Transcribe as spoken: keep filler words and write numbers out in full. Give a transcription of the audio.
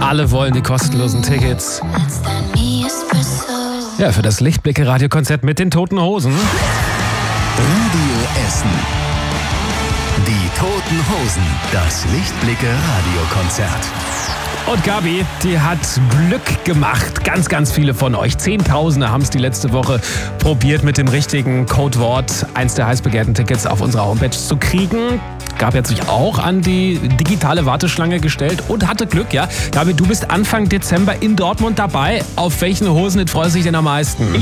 Alle wollen die kostenlosen Tickets. Ja, für das Lichtblicke-Radiokonzert mit den Toten Hosen. Radio Essen. Die Toten Hosen. Das Lichtblicke-Radiokonzert. Und Gabi, die hat Glück gemacht. Ganz, ganz viele von euch. Zehntausende haben es die letzte Woche probiert, mit dem richtigen Codewort eins der heiß begehrten Tickets auf unserer Homepage zu kriegen. Gabi hat sich auch an die digitale Warteschlange gestellt und hatte Glück, ja. Gabi, du bist Anfang Dezember in Dortmund dabei. Auf welchen Hosenhit freust du dich denn am meisten?